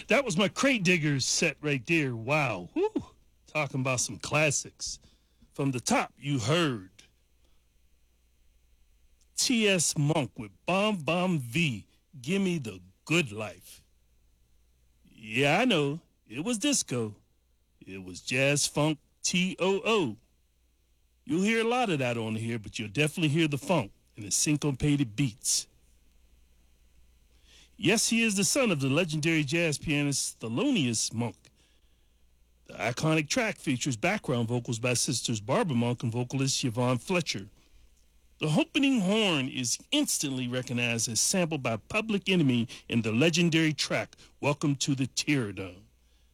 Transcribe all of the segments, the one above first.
That was my Crate Diggers set right there. Wow. Whew. Talking about some classics. From the top, you heard T.S. Monk with Bomb Bomb V. Gimme the Good Life. Yeah, I know. It was disco. It was jazz funk TOO. You'll hear a lot of that on here, but you'll definitely hear the funk and the syncopated beats. Yes, he is the son of the legendary jazz pianist Thelonious Monk. The iconic track features background vocals by sisters Barbara Monk and vocalist Yvonne Fletcher. The opening horn is instantly recognized as sampled by Public Enemy in the legendary track Welcome to the Teardome.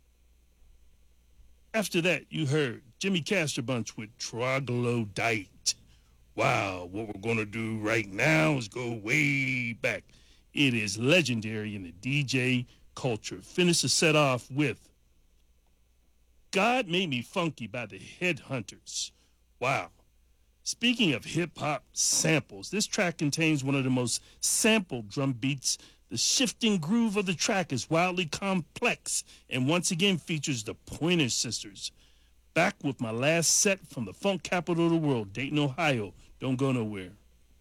After that, you heard Jimmy Castor Bunch with Troglodyte. Wow, what we're going to do right now is go way back. It is legendary in the DJ culture. Finish the set off with God Made Me Funky by the Headhunters. Wow. Speaking of hip-hop samples, this track contains one of the most sampled drum beats. The shifting groove of the track is wildly complex and once again features the Pointer Sisters. Back with my last set from the funk capital of the world, Dayton, Ohio. Don't go nowhere.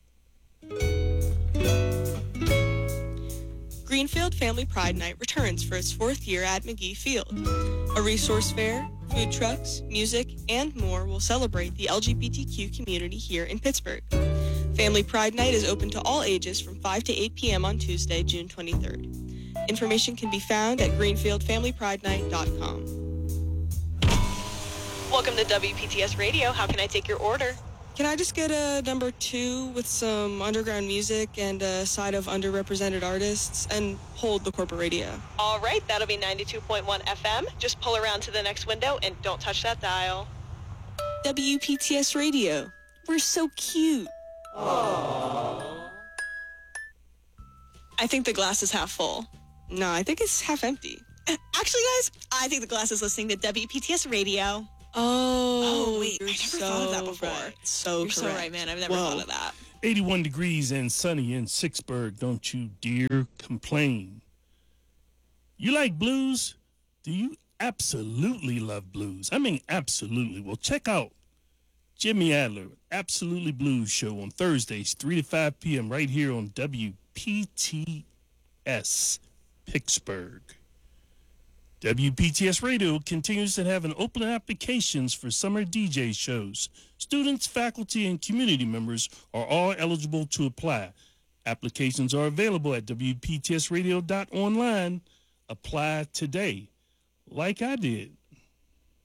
Greenfield Family Pride Night returns for its fourth year at McGee Field. A resource fair, food trucks, music, and more will celebrate the LGBTQ community here in Pittsburgh. Family Pride Night is open to all ages from 5 to 8 p.m. on Tuesday, June 23rd. Information can be found at greenfieldfamilypridenight.com. Welcome to WPTS Radio. How can I take your order? Can I just get a number 2 with some underground music and a side of underrepresented artists and hold the corporate radio? All right, that'll be 92.1 FM. Just pull around to the next window and don't touch that dial. WPTS Radio. We're so cute. Aww. I think the glass is half full. No, I think it's half empty. Actually, guys, I think the glass is listening to WPTS Radio. Oh, wait, I never thought of that before. Right. So You're correct. so right, man. I've never thought of that. 81 degrees and sunny in Sixburg. Don't you dare complain. You like blues? Do you absolutely love blues? I mean, absolutely. Well, check out Jimmy Adler, Absolutely Blues Show on Thursdays, 3 to 5 p.m. right here on WPTS Pittsburgh. WPTS Radio continues to have an open applications for summer DJ shows. Students, faculty, and community members are all eligible to apply. Applications are available at WPTSradio.online. Apply today, like I did.